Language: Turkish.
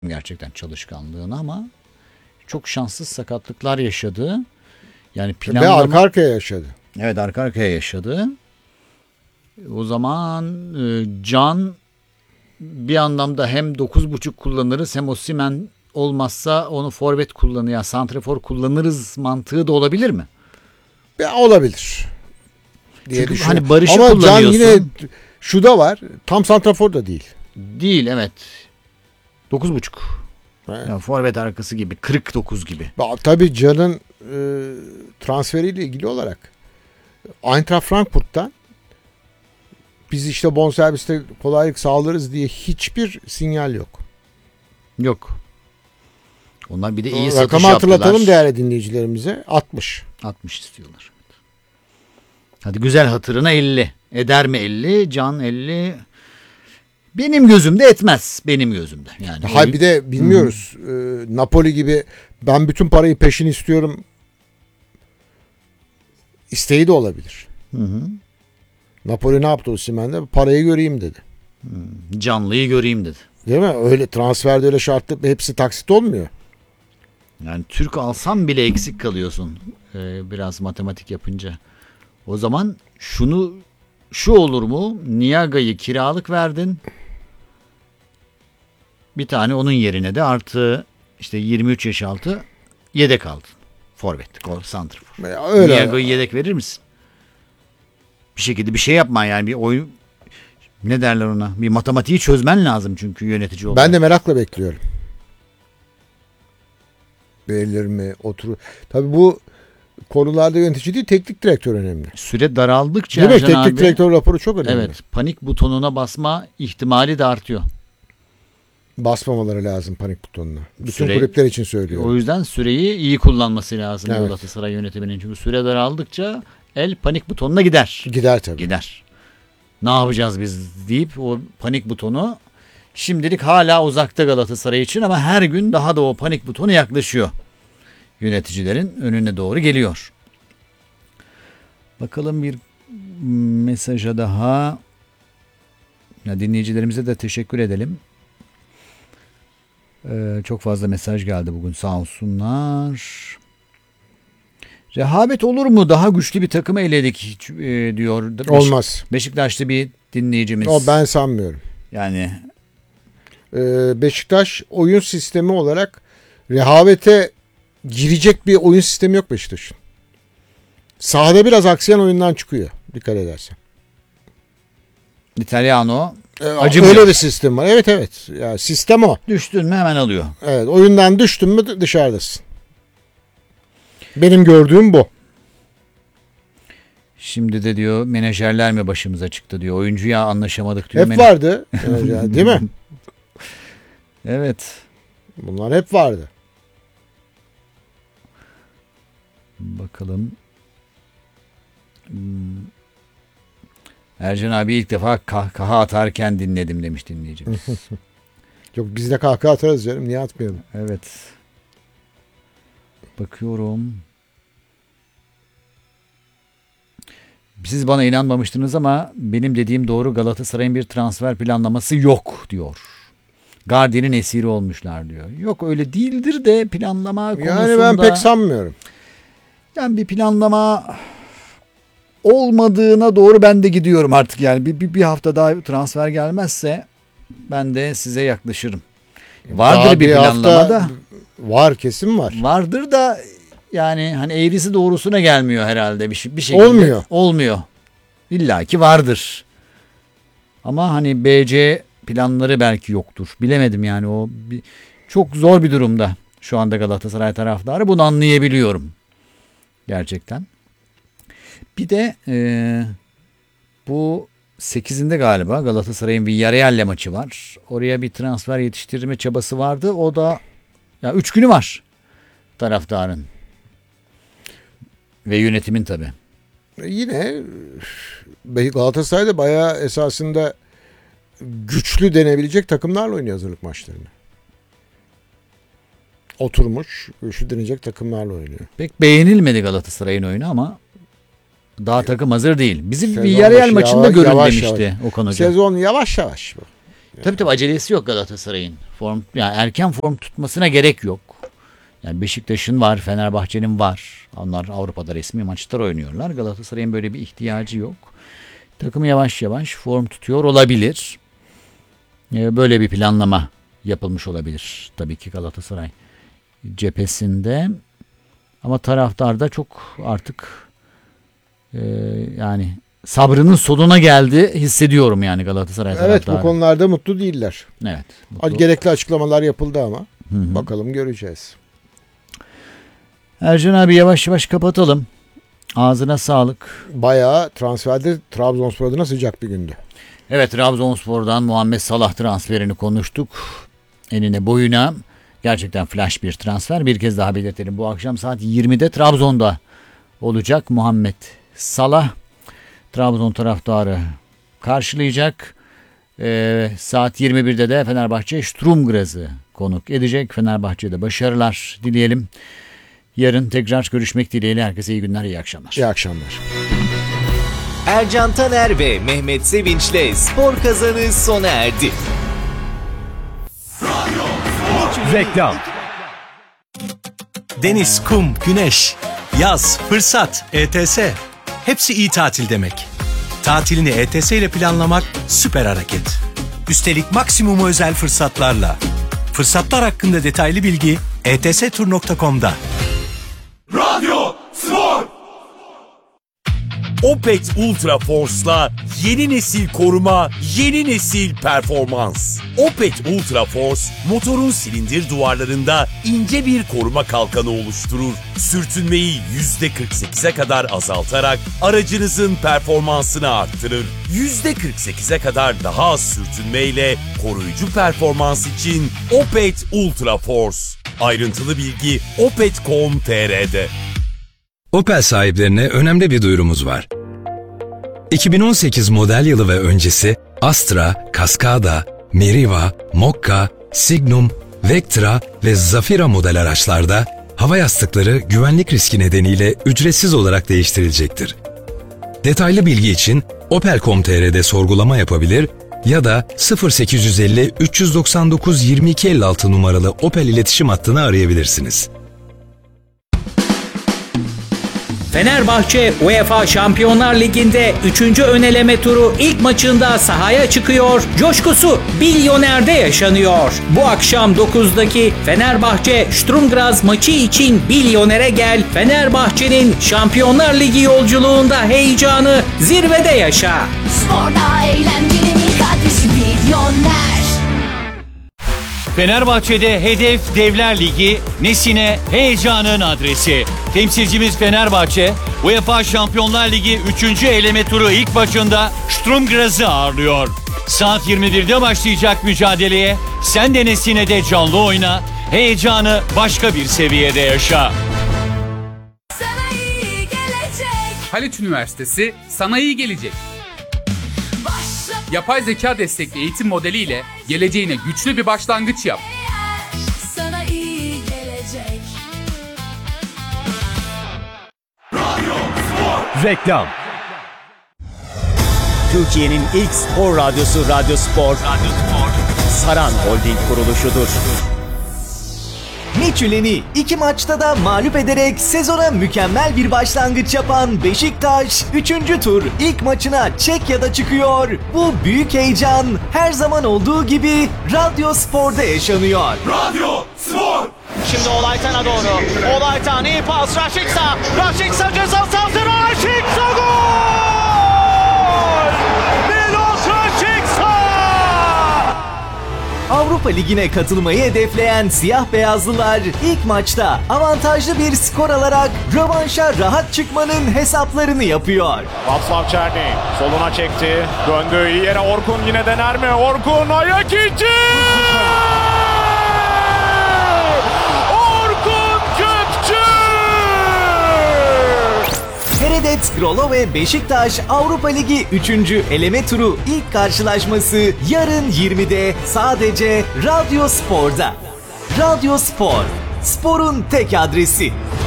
gerçekten çalışkanlığını ama çok şanssız sakatlıklar yaşadı. Yani Ve arka arkaya yaşadı. Evet, arka arkaya yaşadı. O zaman Can bir anlamda hem 9.5 kullanırız hem Osimhen olmazsa onu forvet kullanıyor. Santrafor kullanırız mantığı da olabilir mi? Olabilir. Diye Çünkü hani Barış'ı ama kullanıyorsun. Can yine şu da var. Tam santrafor da değil. Değil, evet. 9.5. Evet. Yani forvet arkası gibi. 49 gibi. Tabii Can'ın transferiyle ilgili olarak Eintracht Frankfurt'tan biz işte bonserviste kolaylık sağlarız diye hiçbir sinyal yok. Yok. Onlar bir de iyi satış rakamı yaptılar. hatırlatalım değerli dinleyicilerimize. 60. 60 istiyorlar. Hadi güzel hatırına 50. Eder mi 50? Can 50. Benim gözümde etmez. Benim gözümde. Yani Hayır, bir de bilmiyoruz. Napoli gibi ben bütün parayı peşin istiyorum isteği de olabilir. Hı. Napoli ne yaptı Osimhen'de? Parayı göreyim dedi. Canlıyı göreyim dedi. Değil mi? Öyle transferde öyle şartlı hepsi taksit olmuyor. Yani Türk alsam bile eksik kalıyorsun. Biraz matematik yapınca. O zaman şu olur mu? Niaga'yı kiralık verdin. Bir tane onun yerine de artı işte 23 yaş altı yedek aldın. Forvet, gol, santrafor. Öyle. Niaga'yı yedek verir misin? Bir şekilde bir şey yapman yani bir oyun, ne derler ona? Bir matematiği çözmen lazım çünkü yönetici olarak. Ben de merakla bekliyorum. Verilir mi? Tabii bu konularda yönetici değil, teknik direktör önemli. Süre daraldıkça Değil mi? Ercan Teknik abi, direktör raporu çok önemli. evet, panik butonuna basma ihtimali de artıyor. Basmamaları lazım panik butonuna. Bütün Süre- kulüpler için söylüyorum. O yüzden süreyi iyi kullanması lazım Evet. Galatasaray yönetiminin. Çünkü süre daraldıkça el panik butonuna gider. Gider tabii. Gider. Ne yapacağız biz deyip o panik butonu şimdilik hala uzakta Galatasaray için ama her gün daha da o panik butonu yaklaşıyor. Yöneticilerin önüne doğru geliyor. Bakalım bir mesaja daha. Ya dinleyicilerimize de teşekkür edelim. Çok fazla mesaj geldi bugün, sağ olsunlar. Rehavet olur mu? Daha güçlü bir takımı eledik diyor. Olmaz. Beşiktaşlı bir dinleyicimiz. O ben sanmıyorum. Yani Beşiktaş oyun sistemi olarak rehavete girecek bir oyun sistemi yok Beşiktaş'ın. Sahada biraz aksayan oyundan çıkıyor. Dikkat edersen. İtalyano acımıyor. Öyle bir sistem var. Evet. Yani sistem o. Düştün mü hemen alıyor. Evet. Oyundan düştün mü dışarıdasın. Benim gördüğüm bu. Şimdi de diyor menajerler mi başımıza çıktı diyor. Oyuncuya anlaşamadık diyor. Hep vardı. Değil mi? Evet. Bunlar hep vardı. Bakalım. Ercan abi ilk defa kahkaha atarken dinledim demiş dinleyicimiz. Yok, biz de kahkaha atarız canım. Niye atmayalım? Evet. Bakıyorum. Siz bana inanmamıştınız ama benim dediğim doğru, Galatasaray'ın bir transfer planlaması yok diyor. Gardi'nin esiri olmuşlar diyor. Yok, öyle değildir de planlama konusunda. Yani ben pek sanmıyorum. Yani bir planlama olmadığına doğru ben de gidiyorum artık yani. Bir hafta daha transfer gelmezse ben de size yaklaşırım. Vardır Daha bir planlama da. Var, kesin var. Vardır da yani hani eğrisi doğrusuna gelmiyor herhalde bir şekilde. Olmuyor. İlla ki vardır. Ama hani BC planları belki yoktur. Bilemedim yani, o çok zor bir durumda şu anda Galatasaray taraftarı. Bunu anlayabiliyorum. Gerçekten. Bir de bu 8'inde galiba Galatasaray'ın Villarreal'le maçı var. Oraya bir transfer yetiştirme çabası vardı. O da ya 3 günü var taraftarın. Ve yönetimin tabii. Yine Galatasaray'da bayağı esasında güçlü denebilecek takımlarla oynuyor hazırlık maçlarını. Oturmuş, güçlü denecek takımlarla oynuyor. Pek beğenilmedi Galatasaray'ın oyunu ama daha takım hazır değil. Bizim Sezon Villarreal başı maçında görün yavaş demişti yavaş. Okan Hoca. Sezon yavaş yavaş bu. Tabii acelesi yok Galatasaray'ın. Yani erken form tutmasına gerek yok. Yani Beşiktaş'ın var, Fenerbahçe'nin var. Onlar Avrupa'da resmi maçlar oynuyorlar. Galatasaray'ın böyle bir ihtiyacı yok. Takım yavaş yavaş form tutuyor olabilir. Böyle bir planlama yapılmış olabilir. Tabii ki Galatasaray cephesinde. Ama taraftar da çok artık yani sabrının sonuna geldi hissediyorum yani Galatasaray taraftarı. Evet, bu konularda mutlu değiller. Evet. Gerekli açıklamalar yapıldı ama bakalım, göreceğiz. Ercan abi yavaş yavaş kapatalım. Ağzına sağlık. Bayağı transferde Trabzonspor adına sıcak bir gündü. Evet, Trabzonspor'dan Muhammed Salah transferini konuştuk. Enine boyuna gerçekten flash bir transfer. Bir kez daha belirtelim. Bu akşam saat 20'de Trabzon'da olacak Muhammed Salah. Trabzon taraftarı karşılayacak. Saat 21'de de Fenerbahçe Sturm Graz'ı konuk edecek. Fenerbahçe'de başarılar dileyelim. Yarın tekrar görüşmek dileğiyle. Herkese iyi günler, iyi akşamlar. İyi akşamlar. Ercan Taner ve Mehmet Sevinç'le Spor Kazanı sona erdi. Reklam. Deniz, kum, güneş, yaz, fırsat, ETS. Hepsi iyi tatil demek. Tatilini ETS ile planlamak süper hareket. Üstelik maksimum özel fırsatlarla. Fırsatlar hakkında detaylı bilgi etstur.com'da. Radyo Spor. Opet Ultra Force'la yeni nesil koruma, yeni nesil performans. Opet Ultra Force, motorun silindir duvarlarında ince bir koruma kalkanı oluşturur. Sürtünmeyi %48'e kadar azaltarak aracınızın performansını arttırır. %48'e kadar daha az sürtünmeyle koruyucu performans için Opet Ultra Force. Ayrıntılı bilgi opet.com.tr'de. Opel sahiplerine önemli bir duyurumuz var. 2018 model yılı ve öncesi Astra, Cascada, Meriva, Mokka, Signum, Vectra ve Zafira model araçlarda hava yastıkları güvenlik riski nedeniyle ücretsiz olarak değiştirilecektir. Detaylı bilgi için opel.com.tr'de sorgulama yapabilir ya da 0850 399 2256 numaralı Opel iletişim hattını arayabilirsiniz. Fenerbahçe UEFA Şampiyonlar Ligi'nde 3. öneleme turu ilk maçında sahaya çıkıyor. Coşkusu Bilyoner'de yaşanıyor. Bu akşam 9'daki Fenerbahçe Sturm Graz maçı için Bilyoner'e gel. Fenerbahçe'nin Şampiyonlar Ligi yolculuğunda heyecanı zirvede yaşa. Sporda eğlencenin adresi Bilyoner. Fenerbahçe'de hedef Devler Ligi, nesine heyecanın adresi. Temsilcimiz Fenerbahçe, UEFA Şampiyonlar Ligi 3. eleme turu ilk maçında Sturm Graz'ı ağırlıyor. Saat 21'de başlayacak mücadeleye sen de Nesine'de canlı oyna, heyecanı başka bir seviyede yaşa. Sana iyi gelecek. Haliç Üniversitesi Sana iyi gelecek. Yapay zeka destekli eğitim modeliyle geleceğine güçlü bir başlangıç yap. Sana iyi gelecek. Reklam. Türkiye'nin ilk spor radyosu Radyo Spor. Saran Holding kuruluşudur. Michelini 2 maçta da mağlup ederek sezona mükemmel bir başlangıç yapan Beşiktaş 3. tur ilk maçına Çekya'da çıkıyor. Bu büyük heyecan her zaman olduğu gibi Radyo Spor'da yaşanıyor. Radyo Spor. Şimdi Olaytan'a doğru. Olaytan iyi pas. Raşiksa. Raşiksa ceza sahasına. Raşiksa gol! Milos Raşiksa! Avrupa Ligi'ne katılmayı hedefleyen siyah beyazlılar ilk maçta avantajlı bir skor alarak rövanşa rahat çıkmanın hesaplarını yapıyor. Václav Černý soluna çekti. Döndü iyi yere Orkun yine dener mi? Orkun ayak içi! Orkun Kökçü! Feredet Grolo ve Beşiktaş Avrupa Ligi 3. eleme turu ilk karşılaşması yarın 20'de sadece Radyo Spor'da. Radyo Spor, sporun tek adresi.